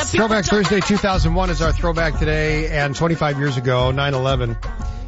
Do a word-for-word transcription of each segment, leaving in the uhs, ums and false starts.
Throwback Thursday two thousand one is our throwback today, and twenty-five years ago, nine eleven.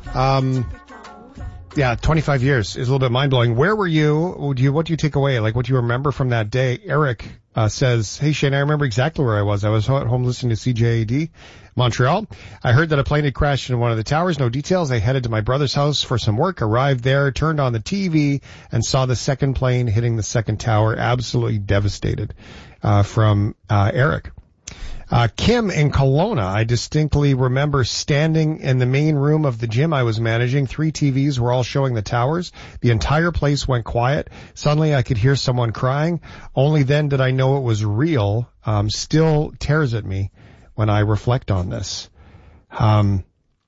Um, yeah, twenty-five years is a little bit mind-blowing. Where were you? Would you, what do you take away? Like, what do you remember from that day? Eric uh, says, hey, Shane, I remember exactly where I was. I was at home listening to C J A D, Montreal. I heard that a plane had crashed in one of the towers. No details. I headed to my brother's house for some work, arrived there, turned on the T V, and saw the second plane hitting the second tower. Absolutely devastated. Uh, from uh, Eric. Uh, Kim in Kelowna, I distinctly remember standing in the main room of the gym I was managing. Three T Vs were all showing the towers. The entire place went quiet. Suddenly I could hear someone crying. Only then did I know it was real. Um, still tears at me when I reflect on this. Um,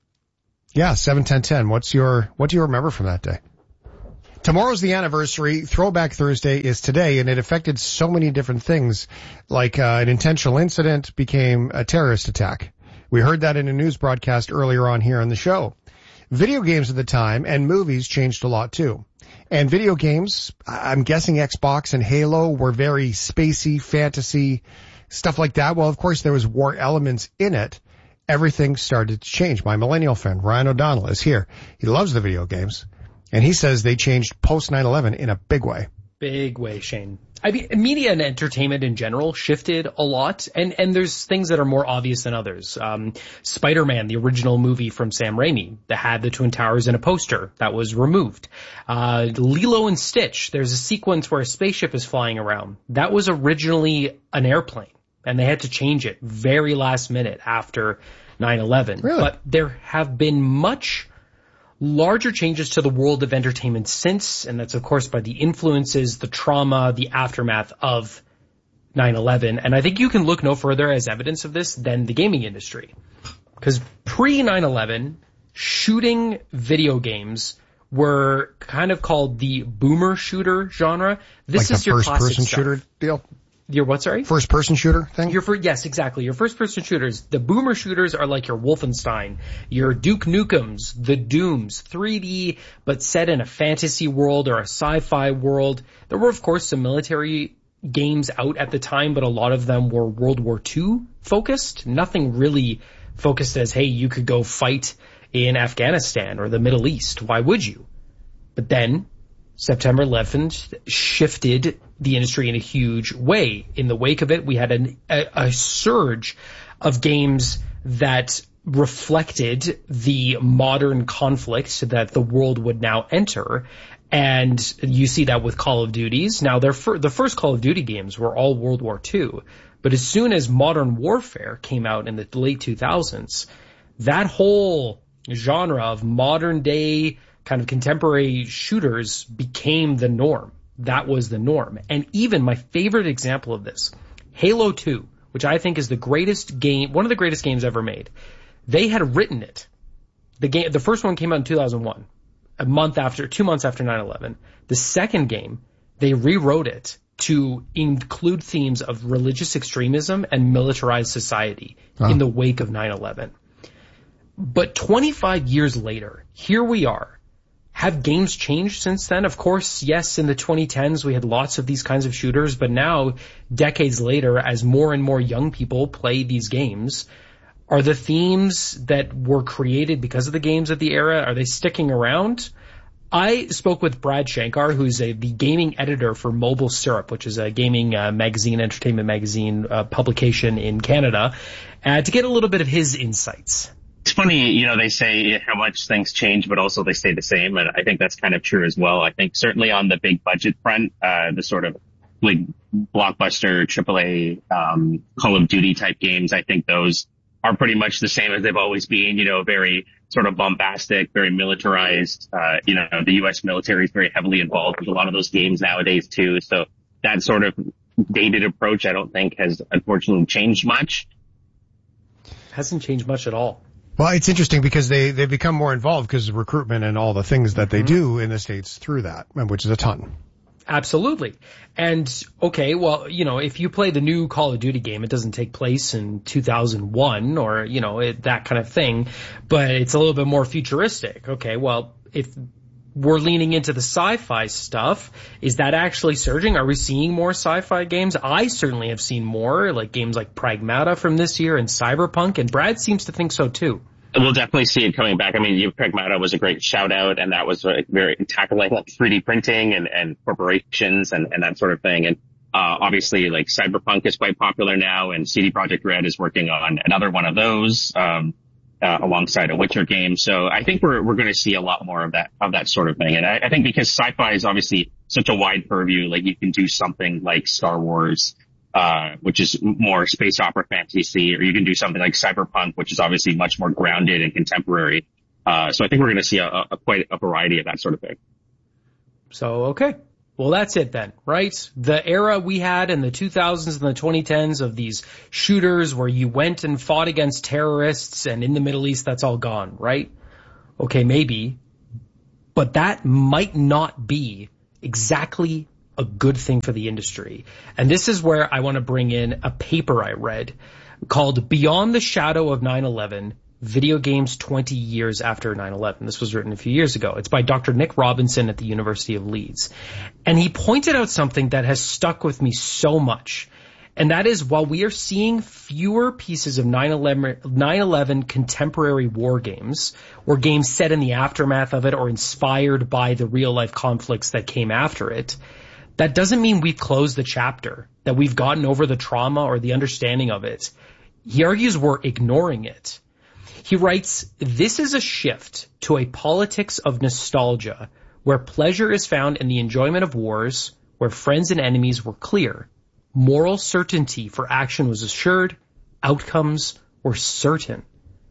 yeah, seven ten ten. What's your, what do you remember from that day? Tomorrow's the anniversary. Throwback Thursday is today, and it affected so many different things, like uh, an intentional incident became a terrorist attack. We heard that in a news broadcast earlier on here on the show. Video games at the time and movies changed a lot too. And video games, I'm guessing Xbox and Halo were very spacey, fantasy, stuff like that. Well, of course, there was war elements in it. Everything started to change. My millennial friend, Ryan O'Donnell, is here. He loves the video games. And he says they changed post nine eleven in a big way. Big way, Shane. I mean, media and entertainment in general shifted a lot, and, and there's things that are more obvious than others. Um, Spider-Man, the original movie from Sam Raimi, that had the Twin Towers in a poster, that was removed. Uh, Lilo and Stitch, there's a sequence where a spaceship is flying around. That was originally an airplane, and they had to change it very last minute after nine eleven. Really? But there have been much larger changes to the world of entertainment since, and that's of course by the influences, the trauma, the aftermath of nine eleven. And I think you can look no further as evidence of this than the gaming industry. Because pre nine eleven, shooting video games were kind of called the boomer shooter genre. This like is your first person stuff. shooter deal? Your what, sorry? First person shooter thing? Your for, yes, exactly. Your first person shooters. The boomer shooters are like your Wolfenstein, your Duke Nukems, the Dooms, three D, but set in a fantasy world or a sci-fi world. There were, of course, some military games out at the time, but a lot of them were World War Two focused. Nothing really focused as, hey, you could go fight in Afghanistan or the Middle East. Why would you? But then September eleventh shifted the industry in a huge way. In the wake of it, we had an, a, a surge of games that reflected the modern conflict that the world would now enter. And you see that with Call of Duties. Now, their fir- the first Call of Duty games were all World War Two. But as soon as Modern Warfare came out in the late two thousands, that whole genre of modern day kind of contemporary shooters became the norm. That was the norm. And even my favorite example of this, Halo two, which I think is the greatest game, one of the greatest games ever made. They had written it. The game, the first one came out in two thousand one, a month after, two months after nine eleven. The second game, they rewrote it to include themes of religious extremism and militarized society huh. in the wake of nine eleven. But twenty-five years later, here we are. Have games changed since then? Of course, yes, in the twenty tens we had lots of these kinds of shooters, but now, decades later, as more and more young people play these games, are the themes that were created because of the games of the era, are they sticking around? I spoke with Brad Shankar, who's a, the gaming editor for Mobile Syrup, which is a gaming uh, magazine, entertainment magazine uh, publication in Canada, uh, to get a little bit of his insights. It's funny, you know, they say how much things change, but also they stay the same. And I think that's kind of true as well. I think certainly on the big budget front, uh, the sort of like blockbuster, triple A, um, Call of Duty type games, I think those are pretty much the same as they've always been, you know, very sort of bombastic, very militarized. Uh, you know, the U S military is very heavily involved with a lot of those games nowadays too. So that sort of dated approach, I don't think has unfortunately changed much. Hasn't changed much at all. Well, it's interesting because they, they become more involved because of recruitment and all the things that they mm-hmm. do in the States through that, which is a ton. Absolutely. And, okay, well, you know, if you play the new Call of Duty game, it doesn't take place in two thousand one or, you know, it, that kind of thing, but it's a little bit more futuristic. Okay, well, if we're leaning into the sci-fi stuff. Is that actually surging? Are we seeing more sci-fi games? I certainly have seen more, like games like Pragmata from this year and Cyberpunk, and Brad seems to think so too. We'll definitely see it coming back. I mean, Pragmata was a great shout out, and that was like very tackling like three D printing and, and corporations and, and that sort of thing. And uh obviously, like Cyberpunk is quite popular now, and C D Projekt Red is working on another one of those um uh, alongside a Witcher game. So I think we're we're going to see a lot more of that of that sort of thing. And I, I think because sci-fi is obviously such a wide purview, like you can do something like Star Wars, uh, which is more space opera fantasy, or you can do something like Cyberpunk, which is obviously much more grounded and contemporary. Uh, so I think we're going to see a, a quite a variety of that sort of thing. So, okay. Well, that's it then, right? The era we had in the two thousands and the twenty tens of these shooters where you went and fought against terrorists and in the Middle East, that's all gone, right? Okay, maybe. But that might not be exactly a good thing for the industry. And this is where I want to bring in a paper I read called Beyond the Shadow of nine eleven, Video Games twenty years after nine eleven. This was written a few years ago. It's by Doctor Nick Robinson at the University of Leeds. And he pointed out something that has stuck with me so much. And that is, while we are seeing fewer pieces of nine eleven contemporary war games, or games set in the aftermath of it or inspired by the real-life conflicts that came after it, that doesn't mean we've closed the chapter, that we've gotten over the trauma or the understanding of it. He argues we're ignoring it. He writes, this is a shift to a politics of nostalgia where pleasure is found in the enjoyment of wars, where friends and enemies were clear. Moral certainty for action was assured. Outcomes were certain.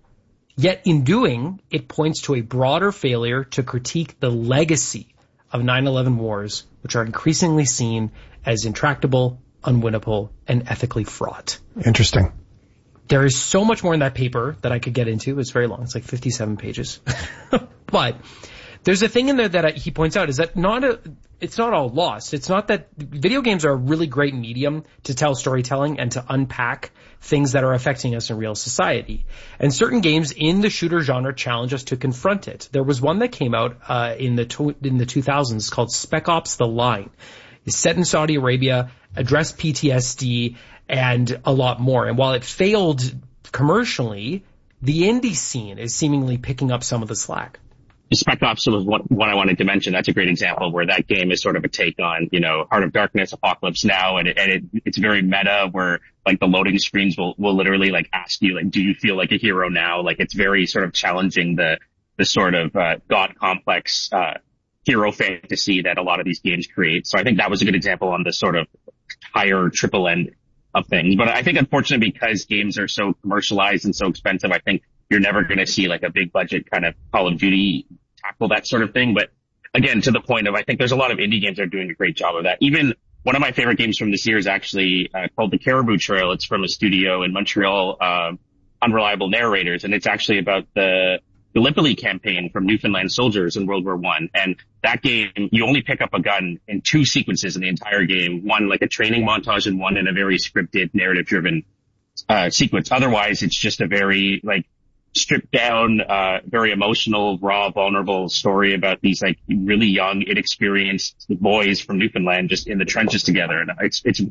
Yet in doing, it points to a broader failure to critique the legacy of nine eleven wars, which are increasingly seen as intractable, unwinnable, and ethically fraught. Interesting. There is so much more in that paper that I could get into. It's very long. It's like fifty-seven pages. But there's a thing in there that I, he points out is that not a, it's not all lost. It's not that video games are a really great medium to tell storytelling and to unpack things that are affecting us in real society. And certain games in the shooter genre challenge us to confront it. There was one that came out uh, in the to, in the two thousands called Spec Ops: The Line. It's set in Saudi Arabia, addressed P T S D, and a lot more. And while it failed commercially, the indie scene is seemingly picking up some of the slack. Spec Ops was one, one I wanted to mention. That's a great example where that game is sort of a take on, you know, Heart of Darkness, Apocalypse Now, and it, and it, it's very meta where like the loading screens will, will literally like ask you, like, do you feel like a hero now? Like it's very sort of challenging the, the sort of, uh, God complex, uh, hero fantasy that a lot of these games create. So I think that was a good example on the sort of higher triple end of things. But I think unfortunately because games are so commercialized and so expensive, I think you're never going to see like a big budget kind of Call of Duty tackle that sort of thing. But again, to the point of, I think there's a lot of indie games that are doing a great job of that. Even one of my favorite games from this year is actually uh, called The Caribou Trail. It's from a studio in Montreal, uh, Unreliable Narrators. And it's actually about the Gallipoli campaign from Newfoundland soldiers in World War One. And that game, you only pick up a gun in two sequences in the entire game. One like a training montage and one in a very scripted, narrative driven, uh, sequence. Otherwise, it's just a very like, stripped down, uh, very emotional, raw, vulnerable story about these like really young, inexperienced boys from Newfoundland just in the trenches together. And it's, it's.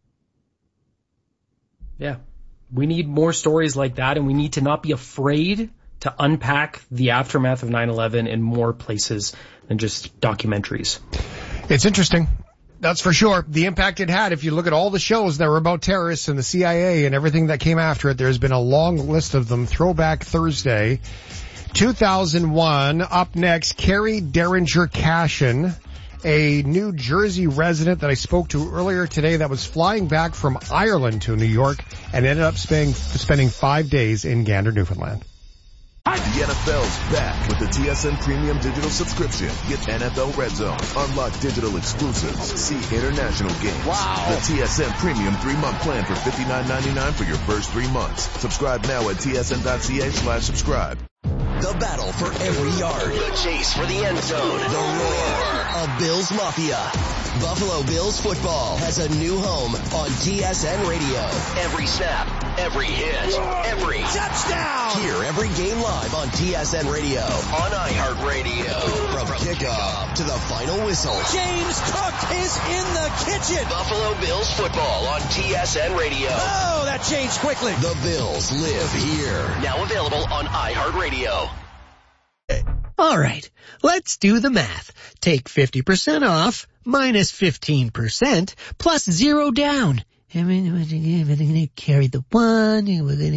Yeah. We need more stories like that, and we need to not be afraid to unpack the aftermath of nine eleven in more places than just documentaries. It's interesting. That's for sure. The impact it had, if you look at all the shows that were about terrorists and the C I A and everything that came after it, there's been a long list of them. Throwback Thursday, two thousand one. Up next, Carrie Derringer Cashin, a New Jersey resident that I spoke to earlier today that was flying back from Ireland to New York and ended up spending, spending five days in Gander, Newfoundland. The N F L's back with the T S N Premium Digital Subscription. Get N F L Red Zone, unlock digital exclusives, see international games. Wow. The T S N Premium three-month plan for fifty-nine ninety-nine for your first three months. Subscribe now at tsn.ca slash subscribe. The battle for every yard. The chase for the end zone. The roar of Bills Mafia. Buffalo Bills football has a new home on T S N Radio. Every snap, Every hit, every touchdown. Hear every game live on T S N Radio, on iHeartRadio. From kickoff to the final whistle. James Cook is in the kitchen. Buffalo Bills football on T S N Radio. Oh, that changed quickly. The Bills live here. Now available on iHeartRadio. All right, let's do the math. Take fifty percent off minus fifteen percent plus zero down. Carry the one.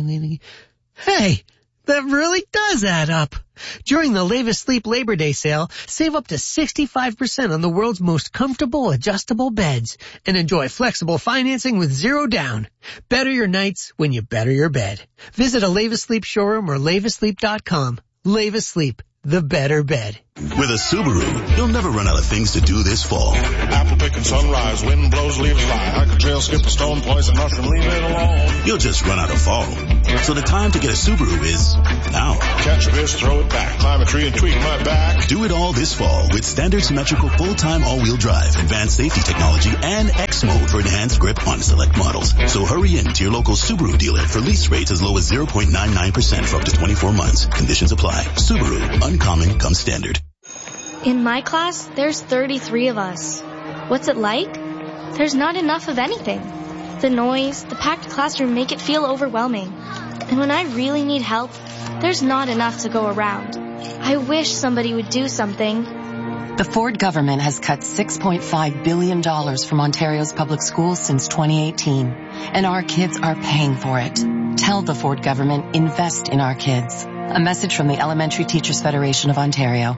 Hey, that really does add up. During the Lavis Sleep Labor Day sale, save up to sixty-five percent on the world's most comfortable adjustable beds and enjoy flexible financing with zero down. Better your nights when you better your bed. Visit a Lavis Sleep showroom or lavis sleep dot com. Lavis Sleep, the better bed. With a Subaru, you'll never run out of things to do this fall. Apple picking sunrise, wind blows, leaves fly. Hike a trail, skip a stone, poison mushroom, leave it alone. You'll just run out of fall. So the time to get a Subaru is now. Catch a fish, throw it back, climb a tree and tweak my back. Do it all this fall with standard symmetrical full-time all-wheel drive, advanced safety technology, and X mode for enhanced grip on select models. So hurry in to your local Subaru dealer for lease rates as low as zero point nine nine percent for up to twenty-four months. Conditions apply. Subaru, uncommon comes standard. In my class, there's thirty-three of us. What's it like? There's not enough of anything. The noise, the packed classroom make it feel overwhelming. And when I really need help, there's not enough to go around. I wish somebody would do something. The Ford government has cut six point five billion dollars from Ontario's public schools since twenty eighteen, and our kids are paying for it. Tell the Ford government, invest in our kids. A message from the Elementary Teachers Federation of Ontario.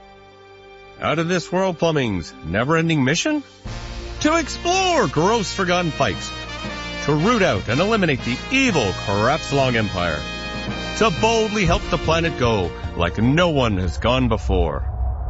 Out of This World Plumbing's never-ending mission? To explore gross forgotten pipes. To root out and eliminate the evil Crapslong Empire. To boldly help the planet go like no one has gone before.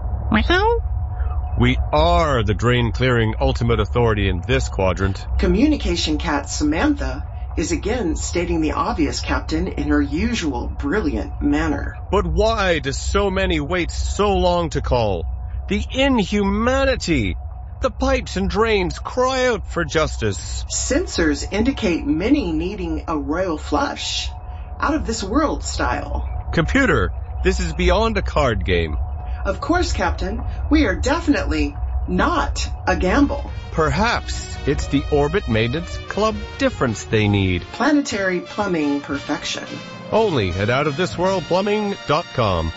We are the drain-clearing ultimate authority in this quadrant. Communication cat Samantha is again stating the obvious, Captain, in her usual brilliant manner. But why do so many wait so long to call? The inhumanity! The pipes and drains cry out for justice. Sensors indicate many needing a royal flush. Out of this world style. Computer, this is beyond a card game. Of course, Captain. We are definitely not a gamble. Perhaps it's the Orbit Maintenance Club difference they need. Planetary plumbing perfection. Only at out of this world plumbing dot com.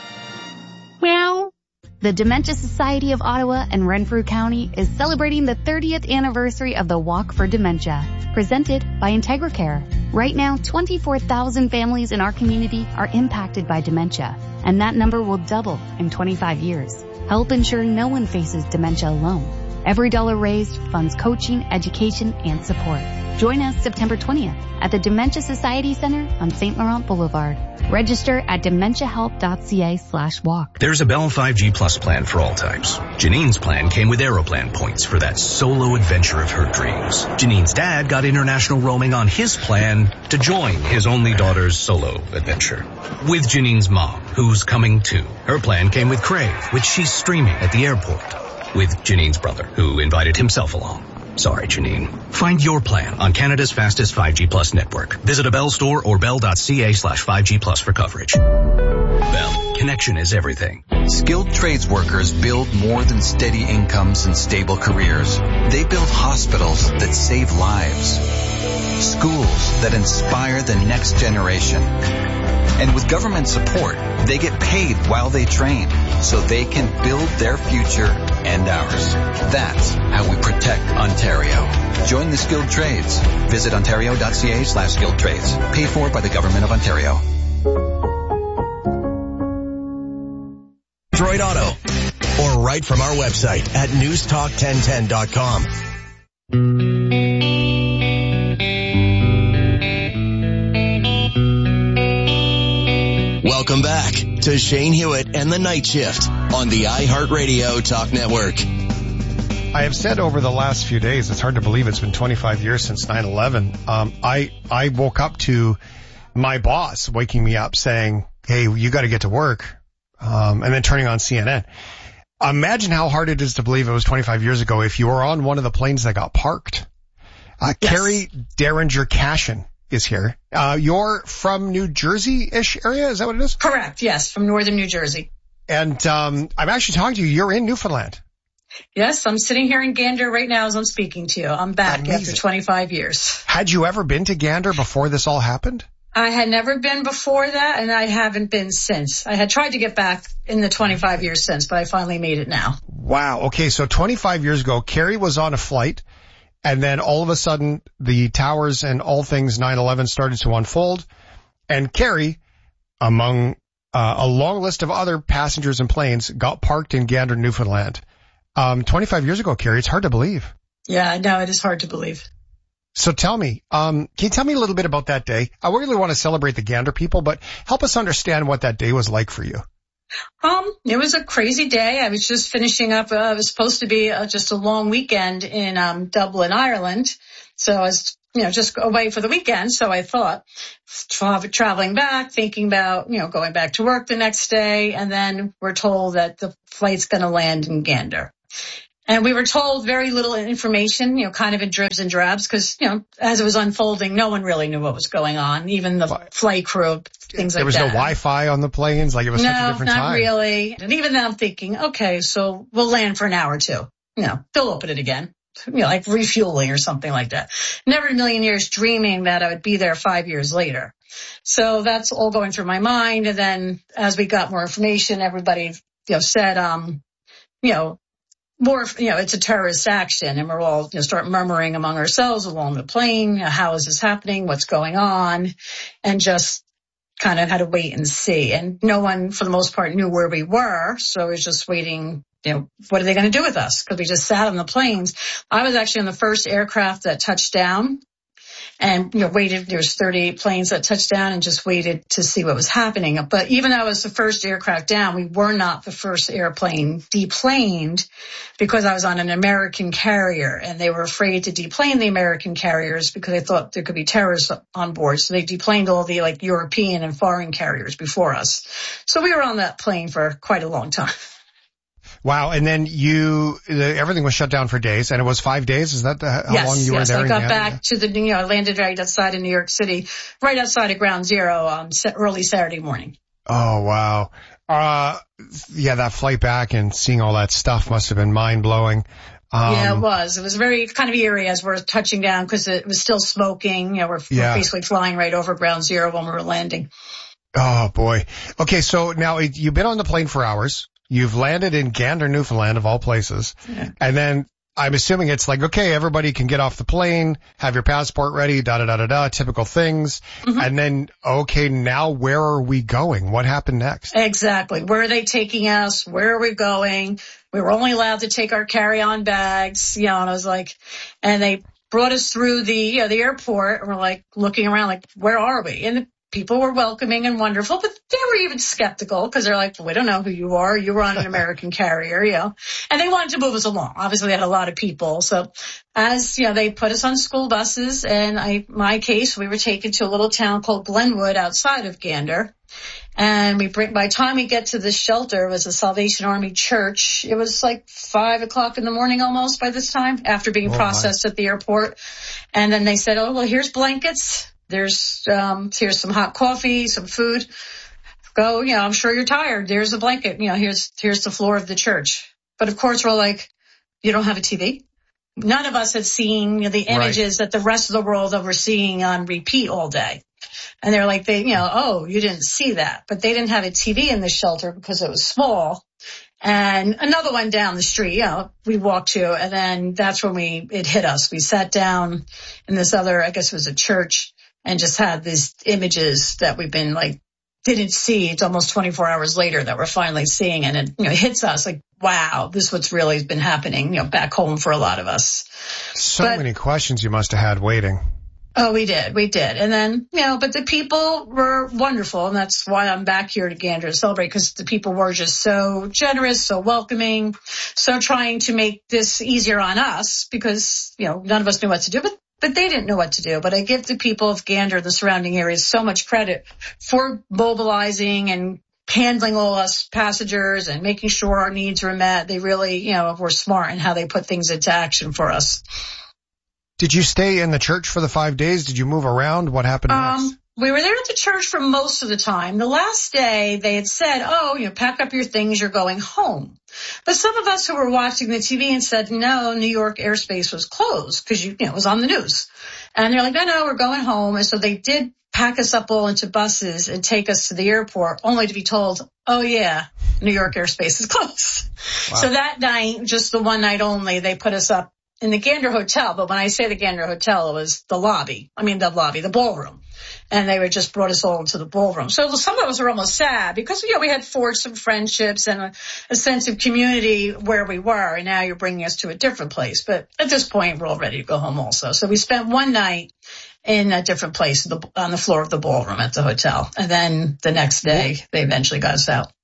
Well, the Dementia Society of Ottawa and Renfrew County is celebrating the thirtieth anniversary of the Walk for Dementia, presented by IntegraCare. Right now, twenty-four thousand families in our community are impacted by dementia, and that number will double in twenty-five years. Help ensuring no one faces dementia alone. Every dollar raised funds coaching, education, and support. Join us September twentieth at the Dementia Society Center on Saint Laurent Boulevard. Register at dementiahelp.ca slash walk. There's a Bell five G Plus plan for all types. Janine's plan came with Aeroplan points for that solo adventure of her dreams. Janine's dad got international roaming on his plan to join his only daughter's solo adventure. With Janine's mom, who's coming too. Her plan came with Crave, which she's streaming at the airport. With Janine's brother, who invited himself along. Sorry, Janine. Find your plan on Canada's fastest five G Plus network. Visit a Bell store or bell.ca slash 5G Plus for coverage. Bell, connection is everything. Skilled trades workers build more than steady incomes and stable careers. They build hospitals that save lives, schools that inspire the next generation. And with government support, they get paid while they train, so they can build their future and ours. That's how we protect Ontario. Join the skilled trades. Visit ontario.ca slash skilled trades. Paid for by the Government of Ontario. Droid Auto. Or right from our website at news talk ten ten dot com. Welcome back to Shane Hewitt and the Night Shift on the iHeartRadio Talk Network. I have said over the last few days, it's hard to believe it's been twenty-five years since nine eleven. Um, I, I woke up to my boss waking me up saying, hey, you got to get to work. Um, and then turning on C N N. Imagine how hard it is to believe it was twenty-five years ago if you were on one of the planes that got parked. Uh, Yes. Carrie Derringer Cashin is here. Uh, you're from New Jersey-ish area? Is that what it is? Correct. Yes. From northern New Jersey. And, um, I'm actually talking to you. You're in Newfoundland. Yes. I'm sitting here in Gander right now as I'm speaking to you. I'm back Amazing. After twenty-five years. Had you ever been to Gander before this all happened? I had never been before that, and I haven't been since. I had tried to get back in the twenty-five years since, but I finally made it now. Wow. Okay. So twenty-five years ago, Carrie was on a flight. And then all of a sudden, the towers and all things nine eleven started to unfold. And Carrie, among uh, a long list of other passengers and planes, got parked in Gander, Newfoundland. Um, twenty-five years ago, Carrie, it's hard to believe. Yeah, no, it is hard to believe. So tell me, um, can you tell me a little bit about that day? I really want to celebrate the Gander people, but help us understand what that day was like for you. Um, it was a crazy day. I was just finishing up. Uh, it was supposed to be uh, just a long weekend in um, Dublin, Ireland. So I was, you know, just away for the weekend. So I thought tra- traveling back, thinking about, you know, going back to work the next day. And then we're told that the flight's going to land in Gander. And we were told very little information, you know, kind of in dribs and drabs, because, you know, as it was unfolding, no one really knew what was going on, even the what? flight crew, things like that. There was no Wi-Fi on the planes? Like, it was no, such a different time. No, time. not really. And even then I'm thinking, okay, so we'll land for an hour or two. You know, they'll open it again. You know, like refueling or something like that. Never in a million years dreaming that I would be there five years later. So that's all going through my mind. And then as we got more information, everybody, you know, said, um, you know, more, you know, it's a terrorist action, and we're all, you know, start murmuring among ourselves along the plane, you know, how is this happening? What's going on? And just kind of had to wait and see. And no one, for the most part, knew where we were. So it was just waiting, you know, what are they going to do with us? Because we just sat on the planes. I was actually on the first aircraft that touched down. And, you know, waited, there was thirty-eight planes that touched down and just waited to see what was happening. But even though I was the first aircraft down, we were not the first airplane deplaned, because I was on an American carrier, and they were afraid to deplane the American carriers because they thought there could be terrorists on board. So they deplaned all the like European and foreign carriers before us. So we were on that plane for quite a long time. Wow. And then you, the, everything was shut down for days, and it was five days. Is that the, how yes, long you yes. were there? I got in back yeah. to the, you know, I landed right outside of New York City, right outside of Ground Zero, um, early Saturday morning. Oh, wow. Uh, yeah, that flight back and seeing all that stuff must have been mind blowing. Um, yeah, it was. It was very kind of eerie as we're touching down, because it was still smoking. You know, we're, yeah. we're basically flying right over Ground Zero when we were landing. Oh boy. Okay. So now you've been on the plane for hours. You've landed in Gander, Newfoundland, of all places. Yeah. And then I'm assuming it's like, okay, everybody can get off the plane, have your passport ready, da da da da da, typical things. Mm-hmm. And then, okay, now where are we going? What happened next? Exactly. Where are they taking us? Where are we going? We were only allowed to take our carry-on bags, you know, and I was like, and they brought us through the, you know, the airport, and we're like looking around like, where are we? And people were welcoming and wonderful, but they were even skeptical, because they're like, we don't know who you are. You were on an American carrier, you know, and they wanted to move us along. Obviously, they had a lot of people. So as, you know, they put us on school buses, and I, my case, we were taken to a little town called Glenwood outside of Gander. And we bring, by the time we get to the shelter, it was a Salvation Army church. It was like five o'clock in the morning almost by this time, after being oh, processed my. at the airport. And then they said, oh, well, here's blankets. There's, um, here's some hot coffee, some food. Go, you know, I'm sure you're tired. There's a blanket. You know, here's, here's the floor of the church. But of course, we're like, you don't have a T V? None of us had seen, you know, the images right. that the rest of the world that we're seeing on repeat all day. And they're like, they, you know, oh, you didn't see that. But they didn't have a T V in the shelter because it was small. And another one down the street, you know, we walked to, and then that's when we, it hit us. We sat down in this other, I guess it was a church, and just had these images that we've been like, didn't see. It's almost twenty-four hours later that we're finally seeing, and it, you know, hits us like, wow, this is what's really been happening, you know, back home for a lot of us. So but, many questions you must have had waiting. Oh, we did. We did. And then, you know, but the people were wonderful. And that's why I'm back here to Gander to celebrate, because the people were just so generous, so welcoming, so trying to make this easier on us, because, you know, none of us knew what to do, but But they didn't know what to do. But I give the people of Gander, the surrounding areas, so much credit for mobilizing and handling all us passengers and making sure our needs were met. They really, you know, were smart in how they put things into action for us. Did you stay in the church for the five days? Did you move around? What happened Um, next? we were there at the church for most of the time. The last day, they had said, oh, you know, pack up your things, you're going home. But some of us who were watching the T V and said, no, New York airspace was closed because, you, you know, it was on the news. And they're like, no, no, we're going home. And so they did pack us up all into buses and take us to the airport, only to be told, oh, yeah, New York airspace is closed. Wow. So that night, just the one night only, they put us up in the Gander Hotel. But when I say the Gander Hotel, it was the lobby. I mean, the lobby, the ballroom. And they were just brought us all into the ballroom. So some of us were almost sad because, you know, we had forged some friendships and a, a sense of community where we were. And now you're bringing us to a different place. But at this point, we're all ready to go home also. So we spent one night in a different place on the floor of the ballroom at the hotel. And then the next day, they eventually got us out.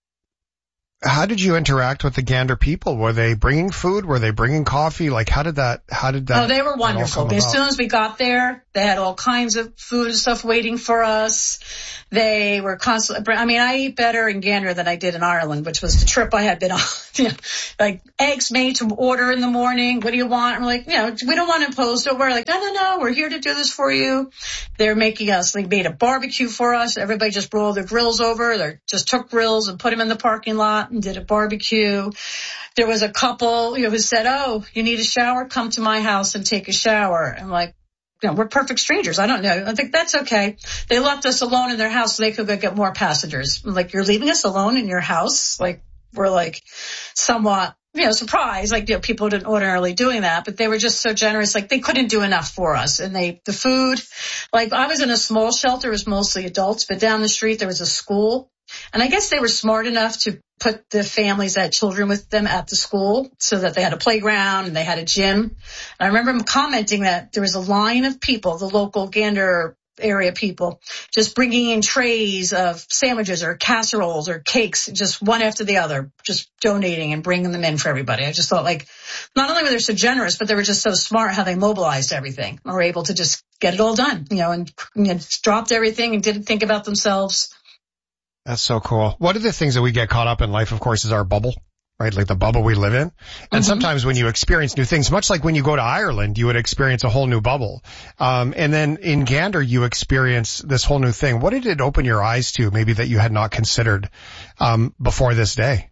How did you interact with the Gander people? Were they bringing food? Were they bringing coffee? Like, how did that, how did that? Oh, they were wonderful. As soon as we got there, they had all kinds of food and stuff waiting for us. They were constantly, I mean, I eat better in Gander than I did in Ireland, which was the trip I had been on. You know, like eggs made to order in the morning. What do you want? I'm like, you know, we don't want to impose. Don't worry. Like, no, no, no, we're here to do this for you. They're making us, they made a barbecue for us. Everybody just rolled their grills over. They just took grills and put them in the parking lot and did a barbecue. There was a couple, you know, who said, oh, you need a shower? Come to my house and take a shower. I'm like, you know, we're perfect strangers. I don't know. I think that's okay. They left us alone in their house so they could go get more passengers. I'm like, you're leaving us alone in your house? Like, we're like somewhat, you know, surprised. Like, you know, people didn't ordinarily doing that, but they were just so generous. Like, they couldn't do enough for us. And they, the food, like, I was in a small shelter. It was mostly adults, but down the street there was a school. And I guess they were smart enough to put the families that had children with them at the school so that they had a playground and they had a gym. And I remember them commenting that there was a line of people, the local Gander area people, just bringing in trays of sandwiches or casseroles or cakes, just one after the other, just donating and bringing them in for everybody. I just thought, like, not only were they so generous, but they were just so smart how they mobilized everything and were able to just get it all done, you know, and you know, dropped everything and didn't think about themselves. That's so cool. One of the things that we get caught up in life, of course, is our bubble, right? Like the bubble we live in. And mm-hmm. sometimes when you experience new things, much like when you go to Ireland, you would experience a whole new bubble. Um, and then in Gander, you experience this whole new thing. What did it open your eyes to, maybe that you had not considered, um, before this day?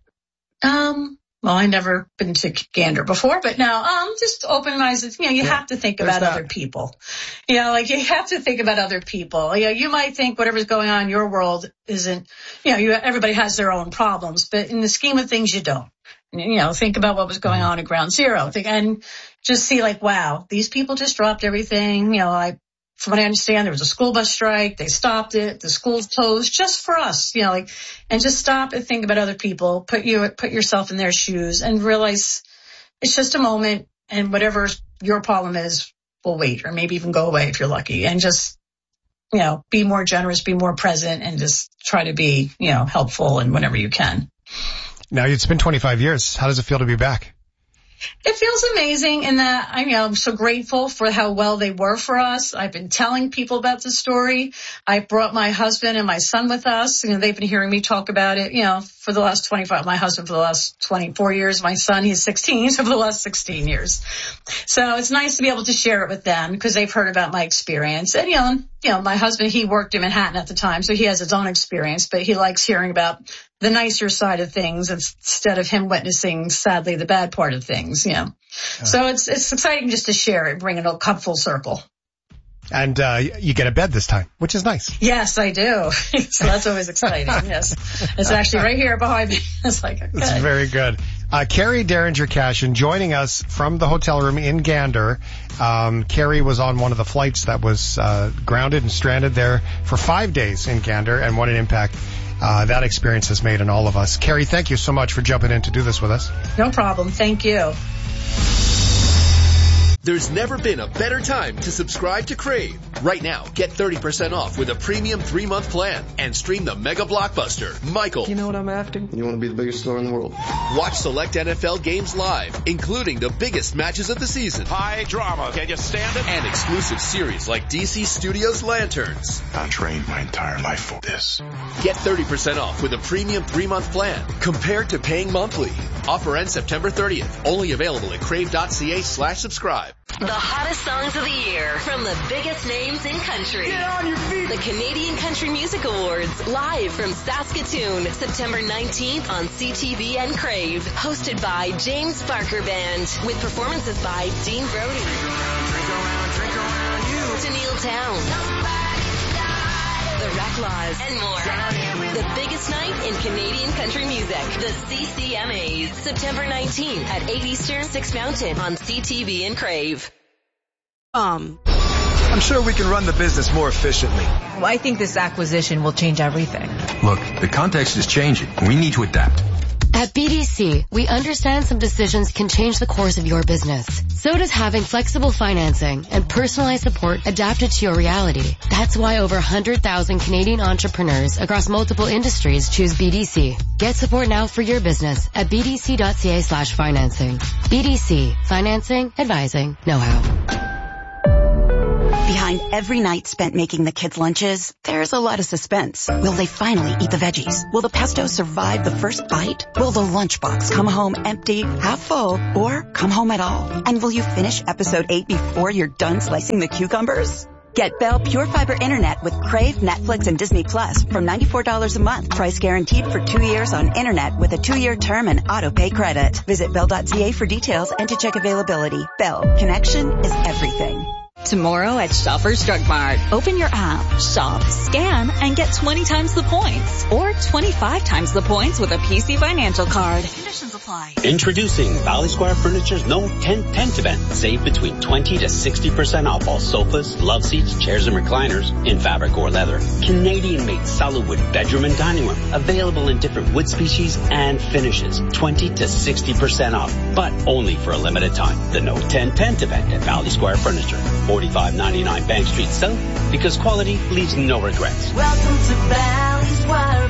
Um, well, I never been to Gander before, but now, um, just open my eyes. You know, you yeah, have to think about that. Other people. You know, like you have to think about other people. You know, you might think whatever's going on in your world isn't, you know, you, everybody has their own problems, but in the scheme of things, you don't. You know, think about what was going on at Ground Zero. Think, and just see like, wow, these people just dropped everything. You know, I, from what I understand, there was a school bus strike. They stopped it. The school's closed just for us, you know, like, and just stop and think about other people. Put you, put yourself in their shoes and realize it's just a moment, and whatever your problem is will wait, or maybe even go away if you're lucky. And just, you know, be more generous, be more present, and just try to be, you know, helpful and whenever you can. Now, it's been twenty-five years. How does it feel to be back? It feels amazing in that I, you know, I'm so grateful for how well they were for us. I've been telling people about the story. I brought my husband and my son with us. You know, they've been hearing me talk about it, you know, for the last twenty-five, my husband for the last twenty-four years, my son, he's sixteen, so for the last sixteen years. So it's nice to be able to share it with them because they've heard about my experience. And, you know, you know, my husband, he worked in Manhattan at the time, so he has his own experience, but he likes hearing about the nicer side of things instead of him witnessing, sadly, the bad part of things, you know. Uh, so it's it's exciting just to share it, bring it all come full circle. And uh you get a bed this time, which is nice. Yes, I do. So that's always exciting, yes. It's actually right here behind me. It's like, okay. That's very good. Uh Carrie Derringer-Cashin joining us from the hotel room in Gander. Um Carrie was on one of the flights that was uh grounded and stranded there for five days in Gander, and what an impact Uh, that experience has made in all of us. Carrie, thank you so much for jumping in to do this with us. No problem. Thank you. There's never been a better time to subscribe to Crave. Right now, get thirty percent off with a premium three-month plan and stream the mega blockbuster, Michael. You know what I'm after? You want to be the biggest star in the world. Watch select N F L games live, including the biggest matches of the season. High drama. Can you stand it? And exclusive series like D C Studios Lanterns. I trained my entire life for this. Get thirty percent off with a premium three-month plan compared to paying monthly. Offer ends September thirtieth. Only available at crave.ca slash subscribe. The hottest songs of the year from the biggest names in country. Get on your feet! The Canadian Country Music Awards, live from Saskatoon, September nineteenth on C T V and Crave. Hosted by James Barker Band, with performances by Dean Brody, drink around, drink around you, Tennille Town, The Reclaws, and more. The biggest night in Canadian country music. The C C M As. September nineteenth at eight Eastern, six Mountain on C T V and Crave. Um, I'm sure we can run the business more efficiently. well, I think this acquisition will change everything. Look, the context is changing. We need to adapt. At B D C, we understand some decisions can change the course of your business. So does having flexible financing and personalized support adapted to your reality. That's why over one hundred thousand Canadian entrepreneurs across multiple industries choose B D C. Get support now for your business at bdc.ca slash financing. B D C. Financing, advising, know-how. Behind every night spent making the kids' lunches, there's a lot of suspense. Will they finally eat the veggies? Will the pesto survive the first bite? Will the lunchbox come home empty, half full, or come home at all? And will you finish episode eight before you're done slicing the cucumbers? Get Bell Pure Fiber Internet with Crave, Netflix, and Disney Plus from ninety-four dollars a month. Price guaranteed for two years on internet with a two-year term and auto-pay credit. Visit bell dot c a for details and to check availability. Bell. Connection is everything. Tomorrow at Shoppers Drug Mart. Open your app, shop, scan, and get twenty times the points. Or twenty-five times the points with a P C Financial card. Conditions apply. Introducing Valley Square Furniture's No ten Tent event. Save between twenty to sixty percent off all sofas, love seats, chairs, and recliners in fabric or leather. Canadian-made solid wood bedroom and dining room. Available in different wood species and finishes. twenty to sixty percent off, but only for a limited time. The No ten Tent event at Valley Square Furniture. forty-five ninety-nine Bank Street South, because quality leaves no regrets. Welcome to Valley Square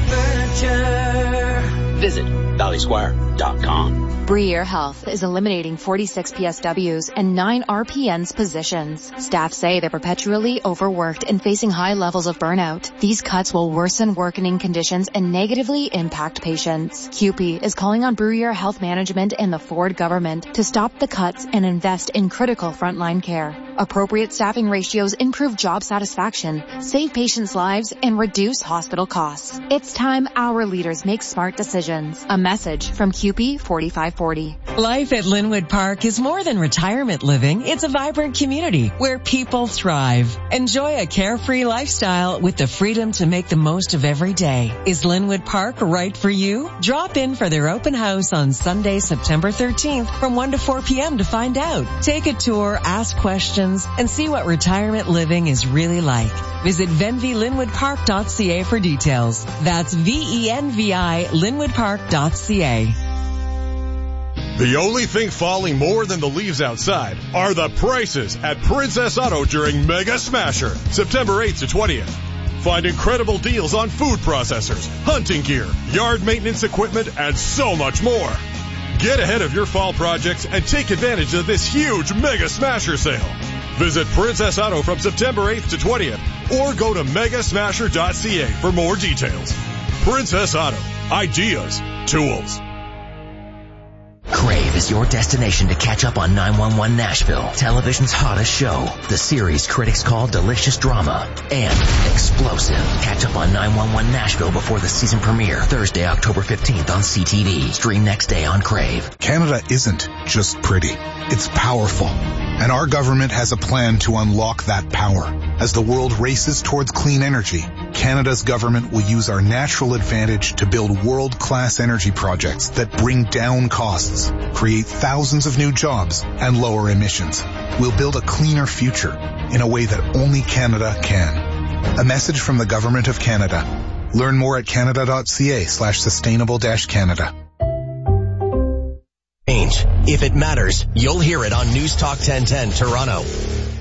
Furniture. Visit valley square dot com. Breer Health is eliminating forty-six P S Ws and nine R P Ns positions. Staff say they're perpetually overworked and facing high levels of burnout. These cuts will worsen working conditions and negatively impact patients. C U P E is calling on Breer Health Management and the Ford government to stop the cuts and invest in critical frontline care. Appropriate staffing ratios improve job satisfaction, save patients' lives, and reduce hospital costs. It's time our leaders make smart decisions. A message from C U P E forty-five forty. Life at Linwood Park is more than retirement living. It's a vibrant community where people thrive. Enjoy a carefree lifestyle with the freedom to make the most of every day. Is Linwood Park right for you? Drop in for their open house on Sunday, September thirteenth from one to four p.m. to find out. Take a tour, ask questions, and see what retirement living is really like. Visit venvi linwood park dot c a for details. That's V E N V I linwood park dot c a. The only thing falling more than the leaves outside are the prices at Princess Auto during Mega Smasher, September eighth to twentieth. Find incredible deals on food processors, hunting gear, yard maintenance equipment, and so much more. Get ahead of your fall projects and take advantage of this huge Mega Smasher sale. Visit Princess Auto from September eighth to twentieth or go to mega smasher dot c a for more details. Princess Auto. Ideas. Tools. Crave is your destination to catch up on nine one one Nashville, television's hottest show. The series critics call delicious drama and explosive. Catch up on nine one one Nashville before the season premiere, Thursday, October fifteenth on C T V. Stream next day on Crave. Canada isn't just pretty. It's powerful. And our government has a plan to unlock that power. As the world races towards clean energy, Canada's government will use our natural advantage to build world-class energy projects that bring down costs, create thousands of new jobs, and lower emissions. We'll build a cleaner future in a way that only Canada can. A message from the Government of Canada. Learn more at canada dot c a slash sustainable dash Canada. If it matters, you'll hear it on News Talk ten ten Toronto.